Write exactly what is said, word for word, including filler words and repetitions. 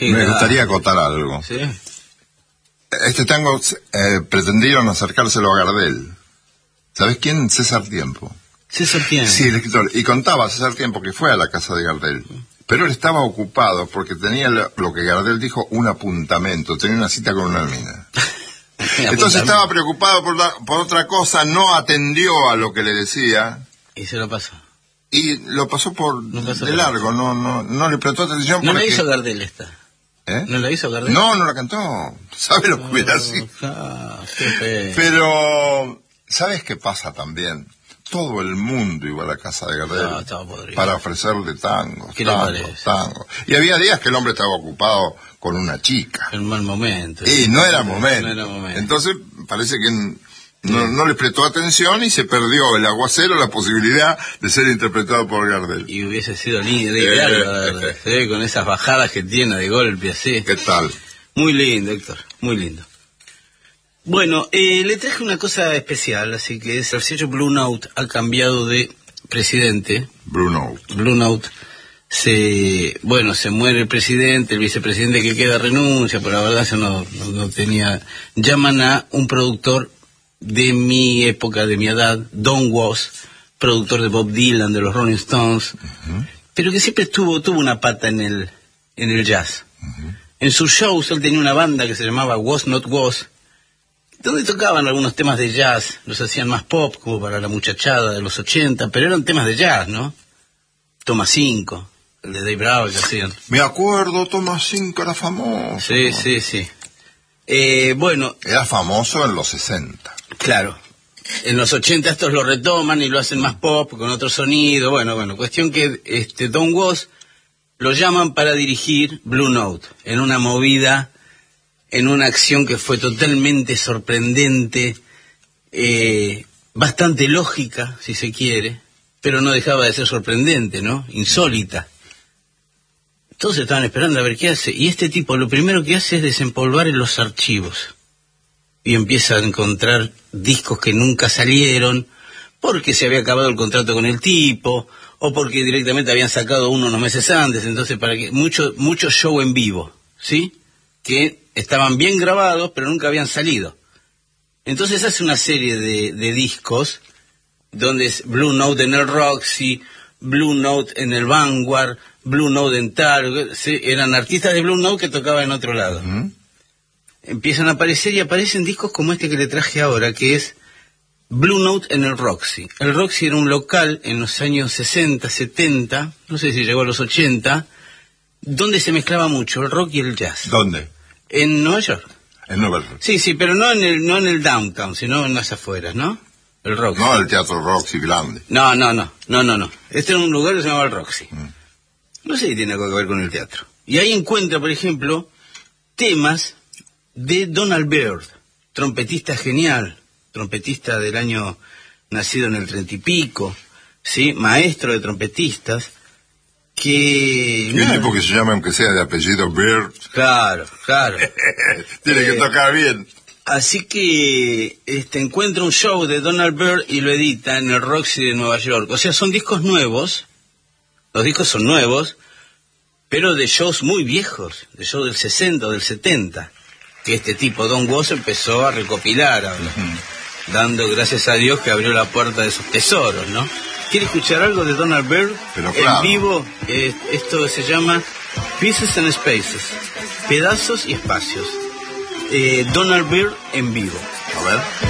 Me gustaría acotar algo. ¿Sí? Este tango eh, pretendieron acercárselo a Gardel. ¿Sabes quién? César Tiempo. César Tiempo. Sí, el escritor. Y contaba César Tiempo que fue a la casa de Gardel. Pero él estaba ocupado porque tenía lo, lo que Gardel dijo, un apuntamento. Tenía una cita con una mina. Entonces estaba preocupado por, la, por otra cosa, no atendió a lo que le decía. Y se lo pasó. Y lo pasó por No pasó de largo, no, no, no le prestó atención. No porque... la hizo Gardel esta. ¿Eh? ¿No la hizo Gardel? No, no la cantó. ¿Sabe lo que hubiera sido? Ah, qué Pero, ¿sabes qué pasa también? Todo el mundo iba a la casa de Gardel no, estaba podrido. para ofrecerle tangos, ¿Qué le tangos, parece? tangos. Y había días que el hombre estaba ocupado con una chica. En un mal momento. Y no era momento. No era momento. Entonces, parece que no, no le prestó atención y se perdió el aguacero, la posibilidad de ser interpretado por Gardel. Y hubiese sido lindo, ideal, la verdad. Se ve con esas bajadas que tiene de golpe así. ¿Qué tal? Muy lindo, Héctor, muy lindo. Bueno, eh, le traje una cosa especial, así que es el sello Blue Note ha cambiado de presidente. Bruno. Blue Note se, bueno, se muere el presidente, el vicepresidente que queda renuncia, pero la verdad yo no, no, no tenía. Llaman a un productor de mi época, de mi edad, Don Was, productor de Bob Dylan, de los Rolling Stones, uh-huh. pero que siempre tuvo, tuvo una pata en el, en el jazz. Uh-huh. En sus shows él tenía una banda que se llamaba Was Not Was, donde tocaban algunos temas de jazz, los hacían más pop, como para la muchachada de los ochenta, pero eran temas de jazz, ¿no? Toma cinco, el de Dave Bravo que hacían. Me acuerdo, Toma cinco era famoso. Sí, ¿no? sí, sí. Eh, bueno. Era famoso en los sesenta. Claro. En los ochenta estos lo retoman y lo hacen más pop, con otro sonido. Bueno, bueno, cuestión que este Don Was lo llaman para dirigir Blue Note, en una movida, en una acción que fue totalmente sorprendente, eh, bastante lógica, si se quiere, pero no dejaba de ser sorprendente, ¿no? Insólita. Todos estaban esperando a ver qué hace, y este tipo lo primero que hace es desempolvar en los archivos, y empieza a encontrar discos que nunca salieron, porque se había acabado el contrato con el tipo, o porque directamente habían sacado uno unos meses antes, entonces para que mucho, mucho show en vivo, ¿sí? Que estaban bien grabados, pero nunca habían salido. Entonces hace una serie de, de discos, donde es Blue Note en el Roxy, Blue Note en el Vanguard, Blue Note en tal, ¿sí? Eran artistas de Blue Note que tocaban en otro lado. Uh-huh. Empiezan a aparecer y aparecen discos como este que le traje ahora, que es Blue Note en el Roxy. El Roxy era un local en los años sesenta, setenta, no sé si llegó a los ochenta, donde se mezclaba mucho el rock y el jazz. ¿Dónde? En Nueva York. En Nueva York. Sí, sí, pero no en el, no en el downtown, sino en las afueras, ¿no? El Roxy. No el Teatro Roxy grande. No, no, no, no, no, no. Este era un lugar que se llamaba el Roxy. Mm. No sé si tiene algo que ver con el teatro. Y ahí encuentra, por ejemplo, temas de Donald Byrd, trompetista genial, trompetista del año, nacido en el treinta y pico, ¿sí? Maestro de trompetistas, que... Y un tipo que se llama, aunque sea de apellido Byrd. Claro, claro. Tiene que tocar bien. Así que este encuentra un show de Donald Byrd y lo edita en el Roxy de Nueva York. O sea, son discos nuevos, los discos son nuevos, pero de shows muy viejos, de shows del sesenta o del setenta, que este tipo, Don Was, empezó a recopilar ahora, uh-huh. dando gracias a Dios que abrió la puerta de sus tesoros, ¿no? ¿Quiere escuchar algo de Donald Byrd? Pero claro. En vivo, eh, esto se llama Pieces and Spaces, pedazos y espacios. Eh, Donald Byrd en vivo. A ver.